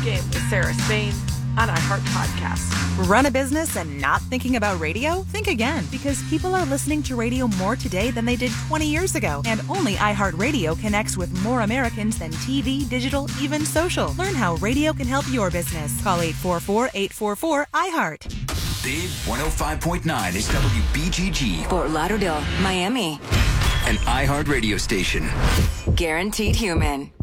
Game with Sarah Spain on iHeart Podcast. Run a business and not thinking about radio? Think again, because people are listening to radio more today than they did 20 years ago. And only iHeartRadio connects with more Americans than TV, digital, even social. Learn how radio can help your business. Call 844-844-iHeart. Big 105.9 is WBGG. Fort Lauderdale, Miami. An iHeart radio station. Guaranteed Human.